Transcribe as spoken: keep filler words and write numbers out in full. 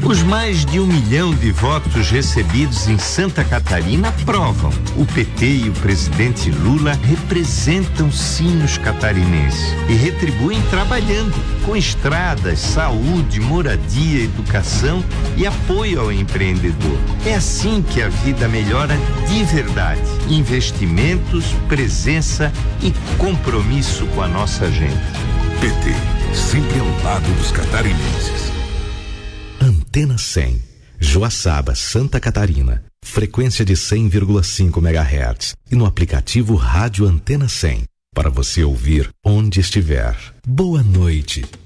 Os mais de um milhão de votos recebidos em Santa Catarina provam: o P T e o presidente Lula representam sim os catarinenses e retribuem trabalhando com estradas, saúde, moradia, educação e apoio ao empreendedor. É assim que a vida melhora de verdade. Investimentos, presença e compromisso com a nossa gente. P T, sempre ao lado dos catarinenses. Antena cem, Joaçaba, Santa Catarina. Frequência de cem vírgula cinco megahertz. E no aplicativo Rádio Antena cem. Para você ouvir onde estiver. Boa noite.